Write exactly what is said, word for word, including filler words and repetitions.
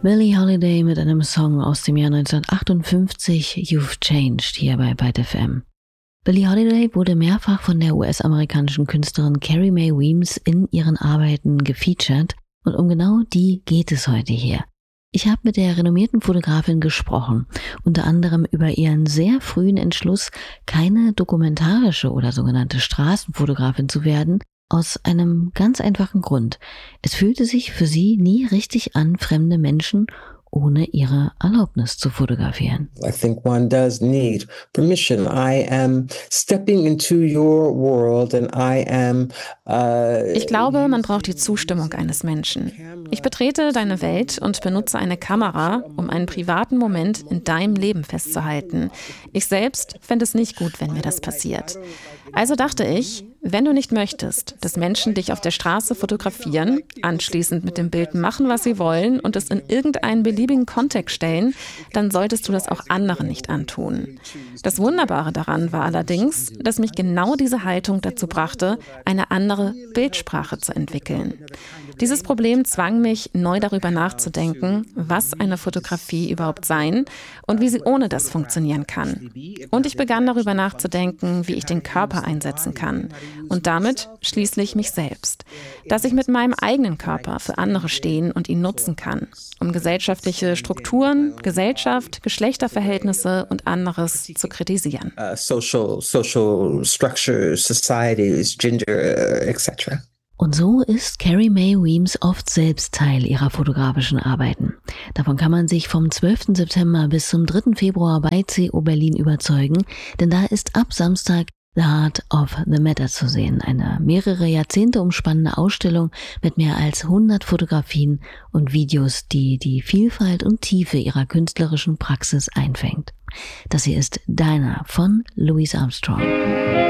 Billie Holiday mit einem Song aus dem Jahr neunzehnhundertachtundfünfzig, You've Changed, hier bei Byte F M. Billie Holiday wurde mehrfach von der U S-amerikanischen Künstlerin Carrie Mae Weems in ihren Arbeiten gefeatured und um genau die geht es heute hier. Ich habe mit der renommierten Fotografin gesprochen, unter anderem über ihren sehr frühen Entschluss, keine dokumentarische oder sogenannte Straßenfotografin zu werden, aus einem ganz einfachen Grund. Es fühlte sich für sie nie richtig an, fremde Menschen ohne ihre Erlaubnis zu fotografieren. I think one does need permission. I am stepping into your world and I am uh, Ich glaube, man braucht die Zustimmung eines Menschen. Ich betrete deine Welt und benutze eine Kamera, um einen privaten Moment in deinem Leben festzuhalten. Ich selbst fände es nicht gut, wenn mir das passiert. Also dachte ich, wenn du nicht möchtest, dass Menschen dich auf der Straße fotografieren, anschließend mit dem Bild machen, was sie wollen und es in irgendeinen beliebigen Kontext stellen, dann solltest du das auch anderen nicht antun. Das Wunderbare daran war allerdings, dass mich genau diese Haltung dazu brachte, eine andere Bildsprache zu entwickeln. Dieses Problem zwang mich, neu darüber nachzudenken, was eine Fotografie überhaupt sein und wie sie ohne das funktionieren kann. Und ich begann darüber nachzudenken, wie ich den Körper einsetzen kann und damit schließlich mich selbst. Dass ich mit meinem eigenen Körper für andere stehen und ihn nutzen kann, um gesellschaftliche Strukturen, Gesellschaft, Geschlechterverhältnisse und anderes zu kritisieren. uh, social social structures, societies, gender, uh, et cetera. Und so ist Carrie Mae Weems oft selbst Teil ihrer fotografischen Arbeiten. Davon kann man sich vom zwölften September bis zum dritten Februar bei C O Berlin überzeugen, denn da ist ab Samstag The Heart of the Matter zu sehen, eine mehrere Jahrzehnte umspannende Ausstellung mit mehr als hundert Fotografien und Videos, die die Vielfalt und Tiefe ihrer künstlerischen Praxis einfängt. Das hier ist Dinah von Louis Armstrong.